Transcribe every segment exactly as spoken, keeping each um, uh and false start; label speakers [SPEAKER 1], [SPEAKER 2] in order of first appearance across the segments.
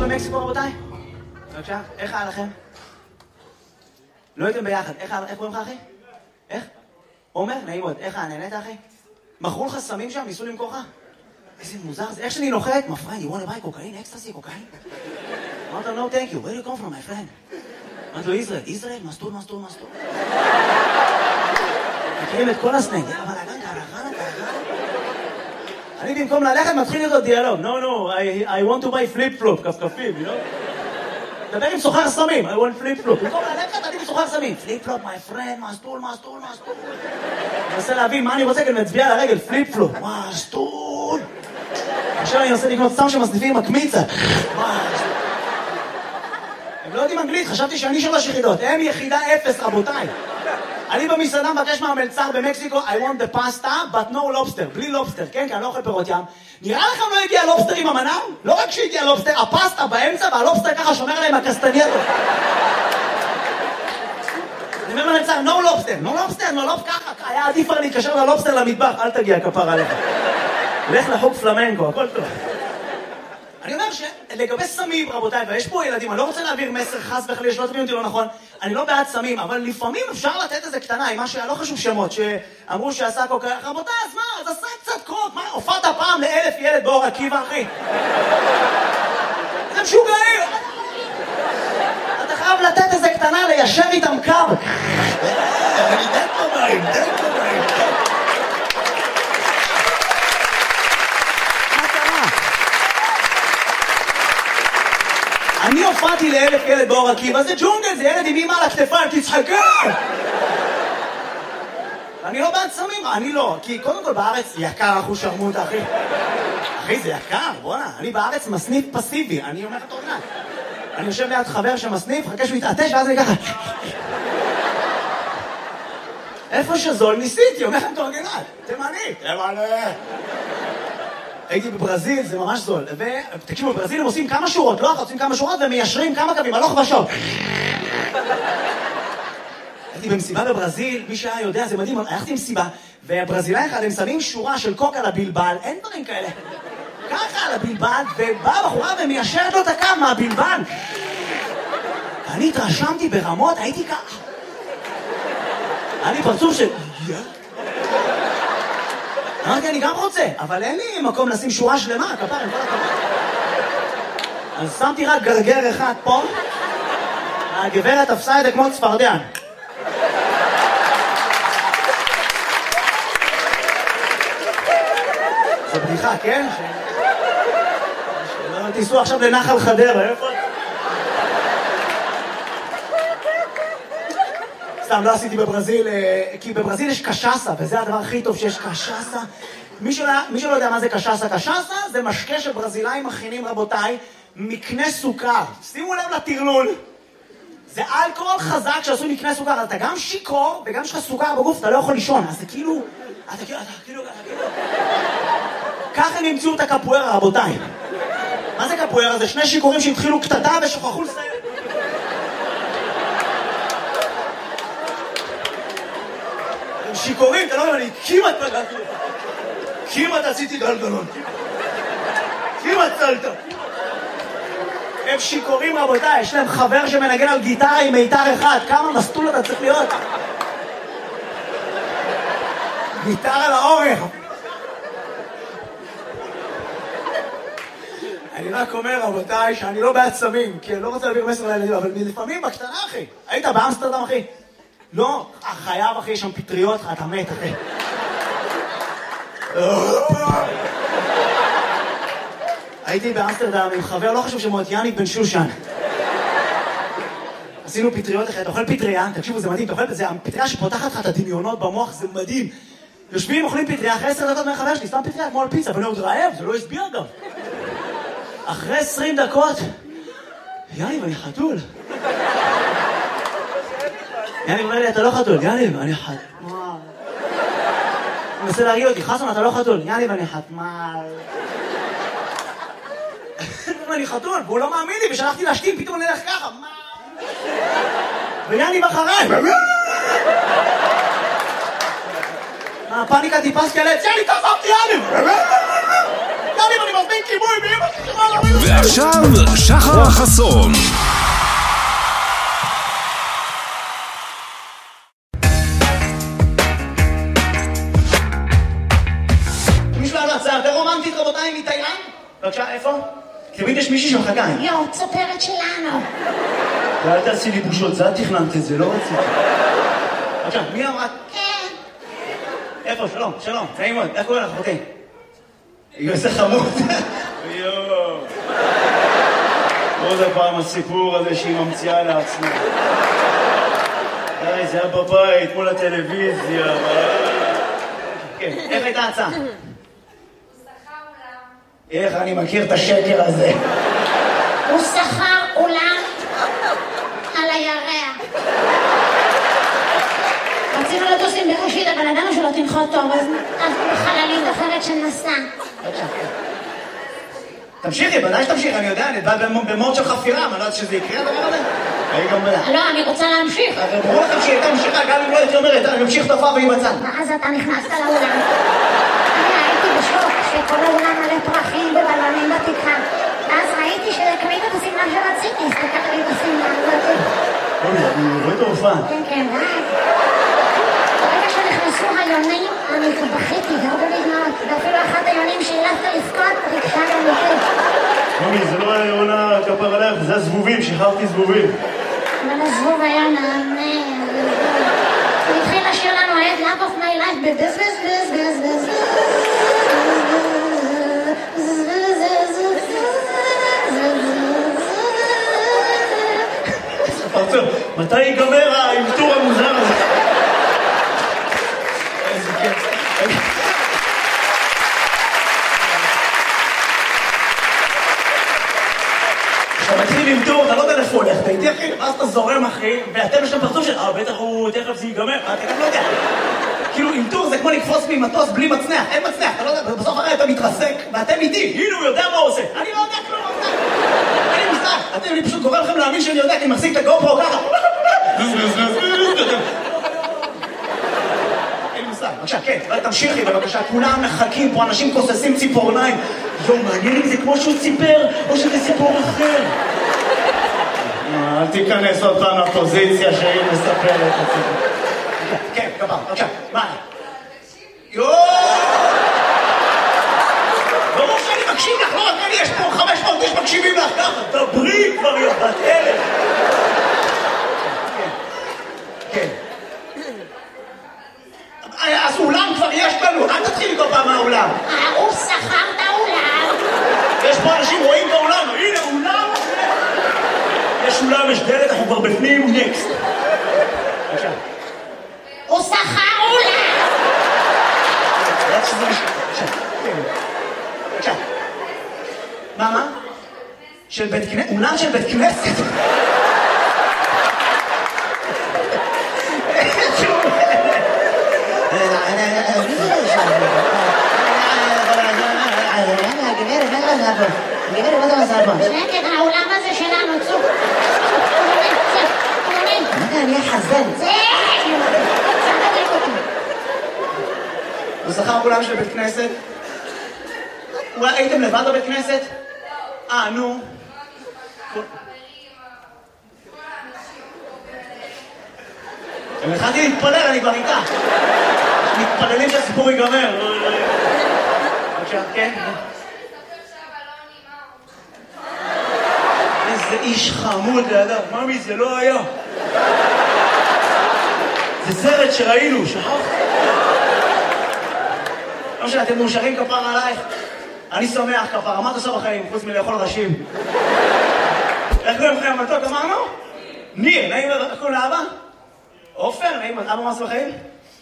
[SPEAKER 1] במקסיקו, רבותיי? בבקשה, איך היה לכם? לא הייתם ביחד, איך קוראים לך, אחי? איך? עומר, נעים מאוד, איך היה, נהנית, אחי? מכרו לך סמים שם, ניסו למכור לך? איזה מוזר זה, איך שאני נוחת, my friend, you want to buy cocaine, ecstasy, cocaine? אמרת לו, no, thank you, where do you come from, my friend? אמרת לו, ישראל, ישראל, מסטול, מסטול, מסטול. מכירים את כל הסנג, אבל הגן, קרחנה, קרחנה. אני במקום ללכת מתחיל איתו דיאלוג, no, no, I, I want to buy flip-flop, כפכפים, you know? דבר עם סוחר סמים, I want flip-flop. במקום ללכת, אני בסוחר סמים. flip-flop, my friend, מסטול, מסטול, מסטול. אני מנסה להבין מה אני רוצה, כי אני מצביע על הרגל, flip-flop, מסטול. עכשיו אני מנסה לקנות סתם שמסניפים עם הקמיצה. הם לא יודעים אנגלית, חשבתי שאני שלוש יחידות. הם יחידה אפס, רבותיי. אני במסעדה מבקש מהמלצר במקסיקו, I want the pasta, but no lobster. בלי לובסטר, כן? כי אני לא אוכל פירות ים. נראה לכם לא הגיע לובסטר עם המנה? לא רק שהגיע לובסטר, הפסטה באמצע, והלובסטר ככה שומר עליהם הקסטנייטות. אני אומר למלצר, no lobster, no lobster, no lobster, ככה. היה עדיף כבר להתקשר ללובסטר למטבח, אל תגיע כפר עליך. לך לחוג פלמנקו, הכל טוב. אני אומר שלגבי סמים, רבותיי, ויש פה ילדים, אני לא רוצה להעביר מסר חס וחלילה, שלא תבינו אותי לא נכון, אני לא בעד סמים, אבל לפעמים אפשר לתת איזה קטנה, עם מה שלא חשוב שמות, שאמרו שעשה קוק, רבותיי, אז מה, אז עשה קצת קוק, מה, הופעת פעם לאלף ילד באור עקיבא, אחי? זה משוגעים! אתה חייב לתת איזה קטנה, ליישר איתם קו. אני דק במים, דק במים. אני הופעתי לאלף ילד באור עקיבא, זה ג'ונגל, זה ילד עם אמא על הכתפיים, תצחקה! אני לא בעד סמים, אני לא, כי קודם כל בארץ יקר אחוז שרמוטה, אחי. אחי, זה יקר, בוא'נה, אני בארץ מסניף פסיבי, אני אומר את אורנן. אני יושב ליד חבר שמסניף, חכה שהוא יתעטש, ואז אני ככה... איפה שזול ניסיתי, אומר את אורנן, תימני, תימני. הייתי בברזיל, זה ממש זול. ותקשיבו, בברזיל הם עושים כמה שורות, לא אחת, עושים כמה שורות ומיישרים כמה קווים, הלוך ושוב. הייתי במסיבה בברזיל, מי שהיה יודע, זה מדהים, הלכתי במסיבה, והברזילאי אחד, הם שמים שורה של קוק על הבלבל, אין דברים כאלה. ככה על הבלבל, ובאה בחורה ומיישרת לו את הקו מהבלבל. ואני התרשמתי ברמות, הייתי ככה. היה לי פרצוף של... אמרתי, אני גם רוצה, אבל אין לי מקום לשים שורה שלמה, כפר, עם כל הכבוד. אז שמתי רק גרגר אחד פה, הגברת תפסה את זה כמו צפרדע. זו בדיחה, כן? שלא תיסעו עכשיו לנחל חדרה, איפה? סתם, לא עשיתי בברזיל, כי בברזיל יש קשאסה, וזה הדבר הכי טוב שיש קשאסה. מי שלא, מי שלא יודע מה זה קשאסה, קשאסה זה משקה שברזילאים מכינים, רבותיי, מקנה סוכר. שימו לב לטרלול. זה אלכוהול חזק שעשו מקנה סוכר, אז אתה גם שיקור, וגם יש לך סוכר בגוף, אתה לא יכול לישון. אז זה כאילו, אתה כאילו, אתה כאילו, אתה כאילו... ככה הם ימצאו את הקפוארה, רבותיי. מה זה קפוארה? זה שני שיקורים שהתחילו קטטה ושוכחו לסיים. שיקורים, אתה לא יודע, אני כמעט פגעתי לך. כמעט עשיתי גלגלון. כמעט צלת. הם שיקורים, רבותיי, יש להם חבר שמנגן על גיטרה עם מיתר אחד. כמה מסטול אתה צריך להיות? גיטרה על האורך. אני רק אומר, רבותיי, שאני לא בעד סמים, כי אני לא רוצה להעביר מסר לילדים, אבל לפעמים בקטנה, אחי. היית באמסטרדם, אחי? לא, חייב, אחי, יש שם פטריות, אתה מת, אחי. הייתי באמסטרדם עם חבר, לא חשוב שמות, יניק בן שושן. עשינו פטריות, אחי, אתה אוכל פטריה, תקשיבו, זה מדהים, אתה אוכל בזה, הפטריה שפותחת לך את הדמיונות במוח, זה מדהים. יושבים, אוכלים פטריה, אחרי עשר דקות מהחבר שלי, סתם פטריה, כמו על פיצה, ואני עוד רעב, זה לא הסביר גם. אחרי עשרים דקות, יניק, אני חתול. יניב אומר לי, אתה לא חתול. יניב, אני חתול. הוא מנסה להרגיע אותי, חסון, אתה לא חתול. יניב, אני חתמל. אני חתול, והוא לא מאמין לי, ושלחתי להשתים, פתאום נלך ככה. ויניב אחריי. הפאניקה טיפס כאלה, יניב, תעזבתי, יניב. יניב, אני מזמין כיבוי, באמא שלי,
[SPEAKER 2] ועכשיו, שחר חסון.
[SPEAKER 1] מישהו לנו הצעה יותר רומנטית, רבותיי, מתאילנד? בבקשה, איפה? תמיד יש מישהי שמחכה.
[SPEAKER 3] יואו, צופרת שלנו.
[SPEAKER 1] ואל תעשי לי בושות, זה את תכננת את זה, לא רציתי. בבקשה, מי אמרת?
[SPEAKER 3] כן.
[SPEAKER 1] איפה? שלום, שלום, נעים מאוד, איך קוראים לך? אוקיי. יואו, איזה חמוד. יואו. עוד הפעם הסיפור הזה שהיא ממציאה לעצמה. די, זה היה בבית, מול הטלוויזיה. כן, איך הייתה ההצעה?
[SPEAKER 3] הוא שכר אולם.
[SPEAKER 1] איך אני מכיר את השקר הזה?
[SPEAKER 3] הוא שכר אולם על הירח. רצינו לטוס עם בראשית, אבל ידענו שלא תנחות טוב, אז חללית אחרת שנסע.
[SPEAKER 1] תמשיכי, בוודאי שתמשיך, אני יודע, אני בא במוד של חפירה, אני לא יודעת שזה יקרה הדבר הזה. אני גם בדע.
[SPEAKER 3] לא, אני רוצה להמשיך.
[SPEAKER 1] הרי ברור לכם שהיא הייתה ממשיכה, גם אם לא הייתי אומרת, אני ממשיך את ההופעה והיא בצד.
[SPEAKER 3] ואז אתה נכנסת לאולם. אני הייתי בשוק שכל האולם מלא פרחים ובלונים בתקרה. ואז ראיתי שקנית את השמלה שרציתי, הסתכלת לי את השמלה הזאת.
[SPEAKER 1] אוי, אני רואה את ההופעה.
[SPEAKER 3] כן, כן, ואז. ברגע שנכנסו היונים, אני בכיתי, הרבה בגמרות. ואפילו אחת היונים שהילפת לבכות, ריגשה גם אותי.
[SPEAKER 1] מומי, זה לא היה עונה כפר עליך, זה הזבובים, שחררתי זבובים.
[SPEAKER 3] אבל הזבוב היה נענה. הוא התחיל לשיר לנו את Love of my life בבז בז בז בז בז
[SPEAKER 1] פרצוף, מתי ייגמר האלתור המוזר הזה? איזה כיף. כשאתה מתחיל למתור, אתה לא יודע איפה הולך, אתה איתי אחי, ואז אתה זורם אחי, ואתם יש להם פרצוף של, אה, בטח הוא, תכף זה ייגמר, אתה גם לא יודע. כאילו, אלתור זה כמו לקפוץ ממטוס בלי מצנח, אין מצנח, אתה לא יודע, בסוף הרי אתה מתרסק, ואתם איתי, הנה הוא יודע מה הוא עושה. אני לא יודע כלום, אין לי מושג, אתם לי פשוט גורם לכם להאמין שאני יודע, כי אני מחזיק את הגופרו ככה. אין לי מושג, בבקשה, כן, תמשיכי בבקשה, כולם מחכים פה, אנשים כוססים ציפורניים. יו, מעניין אם זה כמו שהוא ציפר, או שזה סיפור אחר. אל תיכנס עוד פעם לפוזיציה שהיא מספרת את הסיפור. כן, כפר, בבקשה, מה? יואו! ברור שאני מקשיב לך, לא רק אני, יש פה חמש מאות איש מקשיבים לך ככה, דברי כבר בת אלף. כן. אז אולם כבר יש לנו, אל תתחיל כל פעם מהאולם.
[SPEAKER 3] הוא שכר את האולם.
[SPEAKER 1] יש פה אנשים רואים את האולם, הנה אולם. יש אולם, יש דלת, אנחנו כבר בפנים, נקסט. בבקשה.
[SPEAKER 3] הוא שכר אולם.
[SPEAKER 1] יודעת שזה משהו. בבקשה. מה, מה? של בית כנסת? אולם של בית כנסת?
[SPEAKER 3] שקט, האולם הזה שלנו, צוק.
[SPEAKER 1] מה זה, אני אחזן?
[SPEAKER 3] זה! צדק אותי.
[SPEAKER 1] הוא שכר אולם של בית כנסת? אולי הייתם לבד בבית כנסת? אה, נו. אני התחלתי להתפלל, אני כבר איתה. מתפללים שהסיפור ייגמר. בבקשה, כן? איזה איש חמוד לידיו. ממי, זה לא היה. זה סרט שראינו, שכחת? לא משנה, אתם מאושרים כפר עלייך? אני שמח כפר, מה את עושה בחיים, חוץ מלאכול ראשים? איך קוראים לכם המתוק, אמרנו? ניר, נעים, איך קוראים לאבא? עופר, נעים, אבא מה עושה בחיים?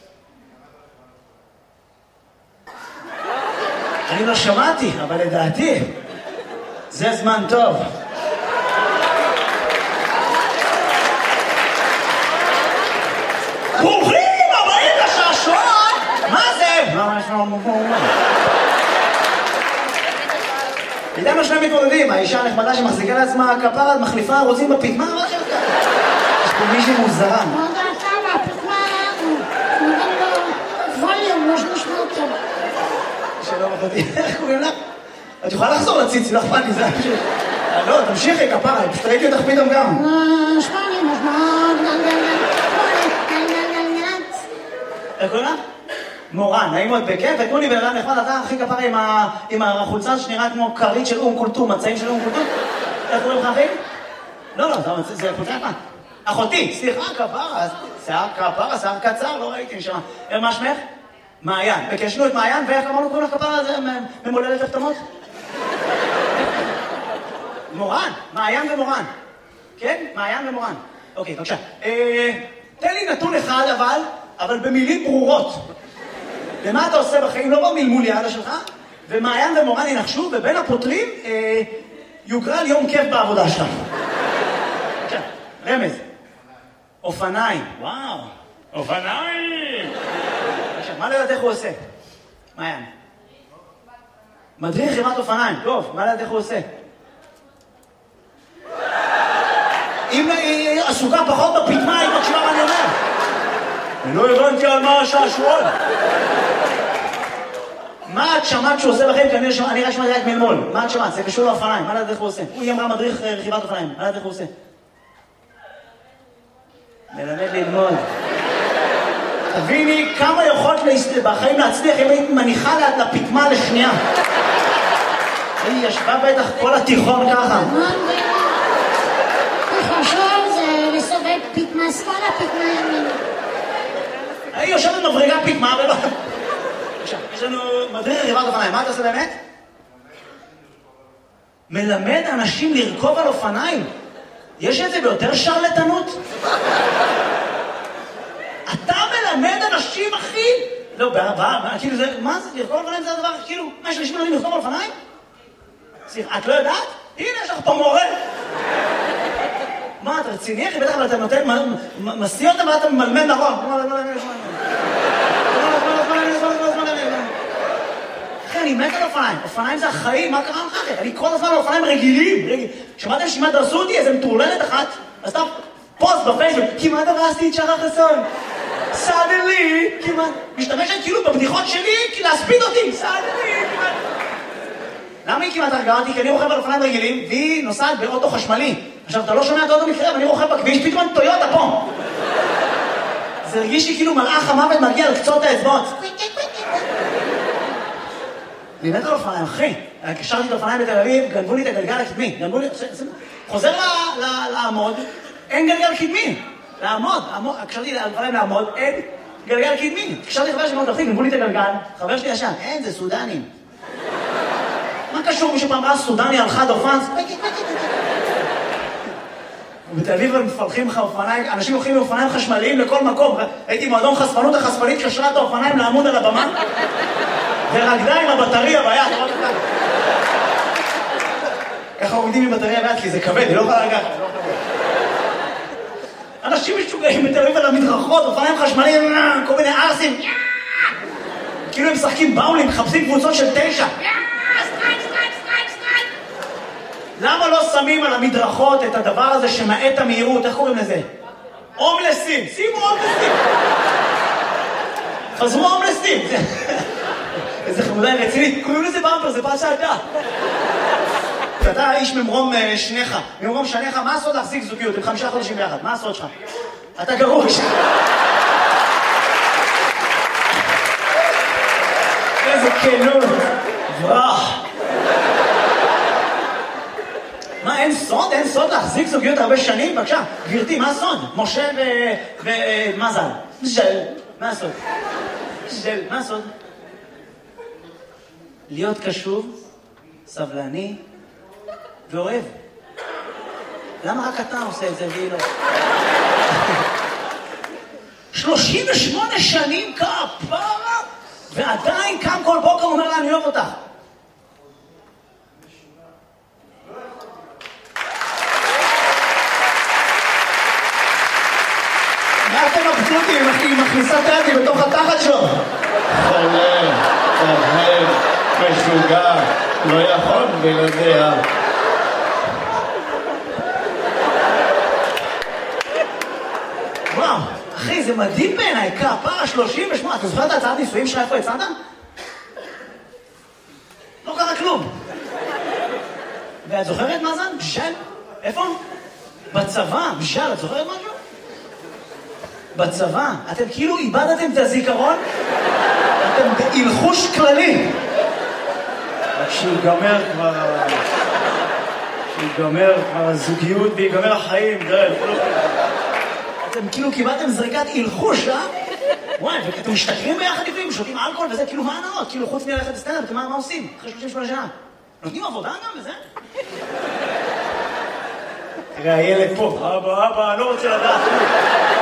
[SPEAKER 1] אני לא שמעתי, אבל לדעתי, זה זמן טוב. ברוכים הבאים לשעשועון! מה זה? מה יש לנו פה? איתנו שני מתמודדים, האישה הנחמדה שמחזיקה לעצמה כפרה, מחליפה, רוצים בפיטמה, מה שלך? יש פה מישהי מוזרה.
[SPEAKER 3] מה דעתה מהפיטמה? נותן לו ווליום, לא שנשמע אותו.
[SPEAKER 1] שלום אחותי, איך קוראים לך? את יכולה לחזור לציצי, לא אכפת לי, זה היה פשוט... לא, תמשיכי, כפרה, פשוט ראיתי אותך פתאום גם. איך קוראים לה? מורן, נעים מאוד בכיף, ותנו לי בן אדם נחמד, אתה הכי כפרה עם החולצה שנראה כמו כרית של אום קולטום, מצעים של אום קולטום. איך קוראים לך אחי? לא, לא, זה חולצה יפה. אחותי, סליחה, כפרה, שיער כפרה, שיער קצר, לא ראיתי נשמה. מה שמך? מעיין. בקשנו את מעיין, ואיך אמרנו קוראים לך כפרה, זה ממולדת הפתמות? מורן, מעיין ומורן. כן? מעיין ומורן. אוקיי, בבקשה. תן לי נתון אחד אבל, אבל במילים ברורות. למה אתה עושה בחיים? לא במלמול יעלה שלך, ומעיין ומורן ינחשו, ובין הפותרים יוגרל יום כיף בעבודה שלך. בבקשה, רמז. אופניים. וואו, אופניים! בבקשה, מה לדעתך הוא עושה? מעיין. מדריך חברת אופניים. טוב, מה לדעתך הוא עושה? אם היא עסוקה פחות בפתמה, היא מקשיבה מה אני אומר. אני לא הבנתי על מה השעשועון. מה את שמעת שהוא עושה לכם? אני רק שמעתי רק מלמול. מה את שמעת? זה קשור לאופניים. מה לדעתך הוא עושה? היא אמרה מדריך רכיבת אופניים. מה לדעתך הוא עושה? מלמד ללמוד. תביני כמה יכולת בחיים להצליח אם היית מניחה לפתמה לשנייה. היא ישבה בטח כל התיכון ככה.
[SPEAKER 3] חשוב זה לסובב פתמה שמאלה, פתמה ימין.
[SPEAKER 1] היא יושבת מבריגה פתמה ולא... עכשיו, יש לנו מדריך רכיבת אופניים. מה אתה עושה באמת? מלמד אנשים לרכוב על אופניים. יש את זה ביותר שרלטנות? אתה מלמד אנשים, אחי? לא, כאילו זה... מה זה? לרכוב על אופניים זה הדבר, כאילו... מה, יש אנשים מלמדים לרכוב על אופניים? סליחה, את לא יודעת? הנה, יש לך פה מורה. מה, אתה רציני, אחי? בטח, אבל אתה נותן... מסיא אותם ואתה ממלמד נכון. אחי, אני מת על אופניים. אופניים זה החיים, מה קרה לך? אני כל הזמן על אופניים רגילים. שמעתם שכמעט דרסו אותי איזה מטורללת אחת? אז אתה פוסט בפייסבוק, כמעט דרסתי את שחר חסון. סאדלי, כמעט... משתמשת כאילו בבדיחות שלי, להספיד אותי. סאדלי, כמעט... למה היא כמעט הרגעה אותי? כי אני רוכב על אופניים רגילים, והיא נוסעת באוטו חשמלי. עכשיו, אתה לא שומע את האוטו מקרה, ואני רוכב בכביש, פתאום טויוטה פה. זה הרגיש לי כאילו מלאך המוות מגיע על קצות האצבעות. אני מת על אופניים, אחי. קשרתי את האופניים בתל אביב, גנבו לי את הגלגל הקדמי. גנבו לי... חוזר לעמוד, אין גלגל קדמי. לעמוד, קשרתי לדברים לעמוד, אין גלגל קדמי. קשרתי חבר שלי מאוד אחי, גנבו לי את הגלגל, חבר שלי ישן, אין, זה סודנים. מה קשור מישהו פעם ראה סודני על חד אופן? ובתל אביב הם מפלחים לך אופניים, אנשים הולכים עם אופניים חשמליים לכל מקום. הייתי מועדון חשפנות, החשפנית קשרה את האופניים לעמוד על הבמה, ורקדה עם הבטריה ביד. ככה עומדים עם בטריה ביד, כי זה כבד, היא לא יכולה לגעת. אנשים משוגעים בתל אביב על המדרכות, אופניים חשמליים, כל מיני ארסים. כאילו הם משחקים באולים, מחפשים קבוצות של תשע. למה לא שמים על המדרכות את הדבר הזה שמעט המהירות? איך קוראים לזה? הומלסים. שימו הומלסים. חזרו הומלסים. איזה חמודה רצינית. קוראים לזה במפר, זה פעם שעתה. אתה איש ממרום שניך. ממרום שניך, מה הסוד להחזיק זוגיות? עם חמישה חודשים ביחד. מה הסוד שלך? אתה גרוש. איזה כנות. וואו. מה, אין סוד? אין סוד להחזיק זוגיות הרבה שנים? בבקשה, גברתי, מה הסוד? משה ומזל. ז'ל. מה הסוד? ז'ל. מה הסוד? להיות קשוב, סבלני ואוהב. למה רק אתה עושה את זה והיא לא? שלושים ושמונה שנים כפרה, ועדיין קם כל בוקר אומר לה, אני אוהב אותך. מה אתם מבסוטים? היא מכניסה את היד בתוך התחת שלו.
[SPEAKER 4] חולה, אוהב, משוגע, לא יכול בלעדיה.
[SPEAKER 1] וואו, אחי, זה מדהים בעיניי, כפרה שלושים ושמונה. אתה זוכר את הצעת נישואים שלך איפה יצאת? לא קרה כלום. ואת זוכרת מה זה? בשל? איפה? בצבא, בשל, את זוכרת משהו? בצבא, אתם כאילו איבדתם את הזיכרון, אתם בהלחוש כללי.
[SPEAKER 5] רק שיגמר כבר... שיגמר כבר הזוגיות ויגמר החיים, דרך.
[SPEAKER 1] אתם כאילו קיבלתם זריקת הלחוש, אה? וואי, ואתם משתכרים ביחד לפעמים, שותים אלכוהול וזה, כאילו מה הנאות? כאילו חוץ מללכת לסטנדאפ, אתם מה עושים? אחרי שלושים ושמונה שנה. נותנים עבודה גם וזה?
[SPEAKER 5] תראה, הילד פה, אבא, אבא, אני לא רוצה לדעת.